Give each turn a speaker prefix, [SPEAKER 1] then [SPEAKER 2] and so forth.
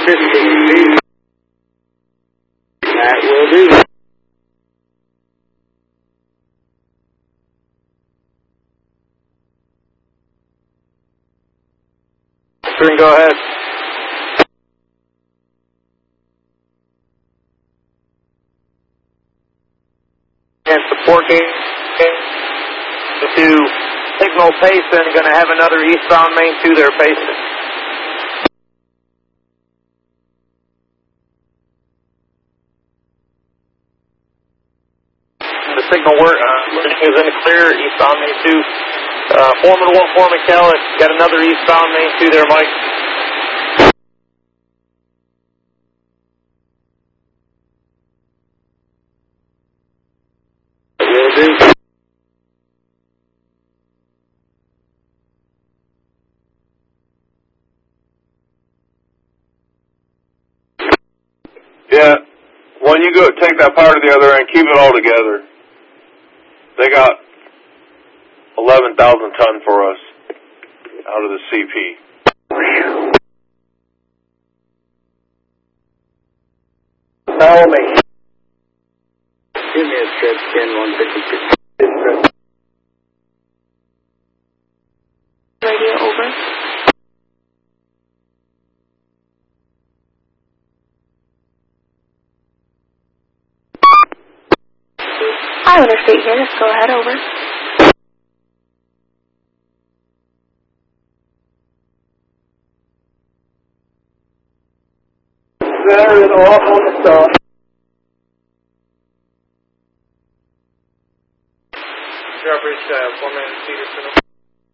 [SPEAKER 1] 15 feet. That will do.
[SPEAKER 2] Green, go ahead. And supporting to signal Payson, going to have another eastbound main 2 there, Payson. The signal is in the clear, eastbound main 2. Foreman 1, Foreman Kellett, got another eastbound main 2 there, Mike.
[SPEAKER 1] Will do.
[SPEAKER 3] Yeah, when you go take that power to the other end, keep it all together. They got 11,000 ton for us out of the CP.
[SPEAKER 1] Follow me. Give me a stretch 10-156.
[SPEAKER 4] Radio over. Hi, Interstate here. Let's go ahead, over.
[SPEAKER 1] Center and off on the stop.
[SPEAKER 2] Dropbridge, Foreman Peterson.